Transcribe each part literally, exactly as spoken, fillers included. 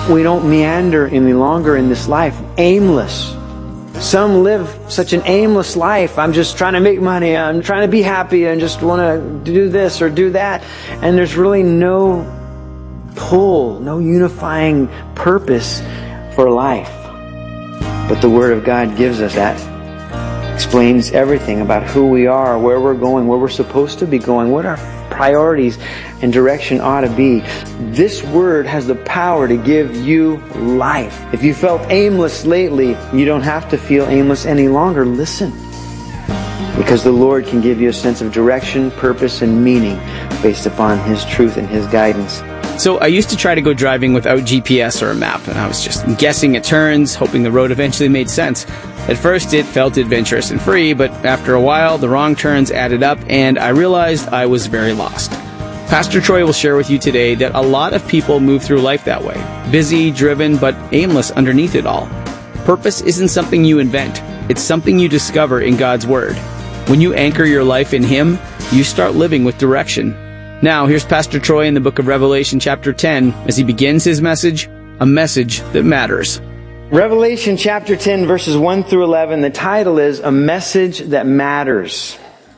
we don't meander any longer in this life, aimless. Some live such an aimless life. I'm just trying to make money. I'm trying to be happy and just want to do this or do that. And there's really no pull, no unifying purpose for life. But the Word of God gives us that. Explains everything about who we are, where we're going, where we're supposed to be going, what our priorities and direction ought to be. This Word has the power to give you life. If you felt aimless lately, you don't have to feel aimless any longer. Listen. Because the Lord can give you a sense of direction, purpose, and meaning based upon His truth and His guidance. So I used to try to go driving without G P S or a map, and I was just guessing at turns, hoping the road eventually made sense. At first, it felt adventurous and free, but after a while, the wrong turns added up, and I realized I was very lost. Pastor Troy will share with you today that a lot of people move through life that way, busy, driven, but aimless underneath it all. Purpose isn't something you invent. It's something you discover in God's Word. When you anchor your life in Him, you start living with direction. Now, here's Pastor Troy in the book of Revelation chapter ten as he begins his message, a message that matters. Revelation chapter ten, verses one through eleven, the title is A Message That Matters.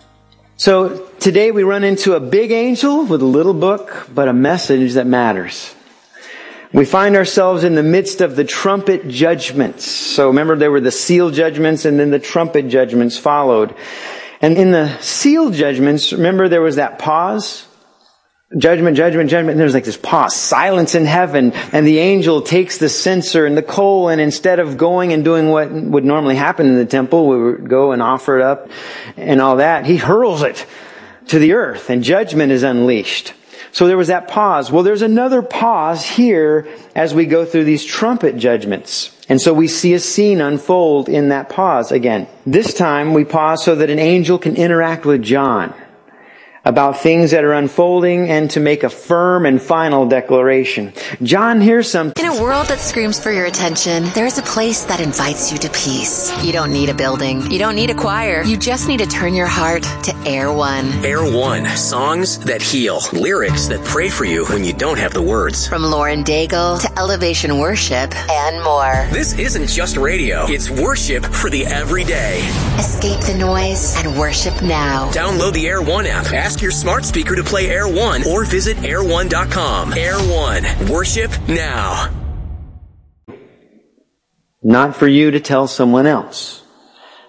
So today we run into a big angel with a little book, but a message that matters. We find ourselves in the midst of the trumpet judgments. So remember, there were the seal judgments and then the trumpet judgments followed. And in the seal judgments, remember there was that pause? Judgment, judgment, judgment. And there's like this pause, silence in heaven. And the angel takes the censer and the coal, and instead of going and doing what would normally happen in the temple, we would go and offer it up and all that, he hurls it to the earth and judgment is unleashed. So there was that pause. Well, there's another pause here as we go through these trumpet judgments. And so we see a scene unfold in that pause again. This time we pause so that an angel can interact with John about things that are unfolding and to make a firm and final declaration. John hears something. In a world that screams for your attention, there's a place that invites you to peace. You don't need a building. You don't need a choir. You just need to turn your heart to Air One. Air One. Songs that heal. Lyrics that pray for you when you don't have the words. From Lauren Daigle to Elevation Worship and more. This isn't just radio. It's worship for the everyday. Escape the noise and worship now. Download the Air One app. Ask your smart speaker to play Air One or visit air one dot com. Air One. Worship now. Not for you to tell someone else.